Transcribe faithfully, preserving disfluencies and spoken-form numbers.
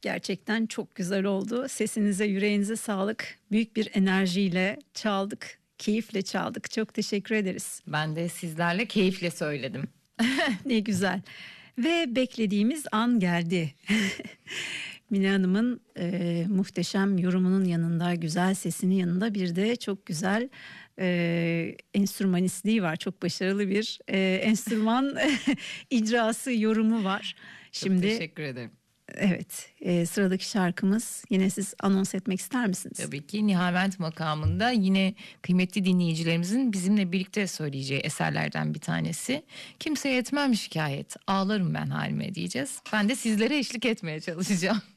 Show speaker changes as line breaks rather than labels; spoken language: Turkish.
Gerçekten çok güzel oldu. Sesinize, yüreğinize sağlık. Büyük bir enerjiyle çaldık. Keyifle çaldık. Çok teşekkür ederiz.
Ben de sizlerle keyifle söyledim.
Ne güzel. Ve beklediğimiz an geldi. Mine Hanım'ın e, muhteşem yorumunun yanında, güzel sesinin yanında bir de çok güzel e, enstrümanistliği var. Çok başarılı bir e, enstrüman icrası, yorumu var.
Şimdi, çok teşekkür ederim.
Evet, e, sıradaki şarkımız, yine siz anons etmek ister misiniz?
Tabii ki Nihavent makamında yine kıymetli dinleyicilerimizin bizimle birlikte söyleyeceği eserlerden bir tanesi. Kimseye etmem şikayet, ağlarım ben halime diyeceğiz. Ben de sizlere eşlik etmeye çalışacağım.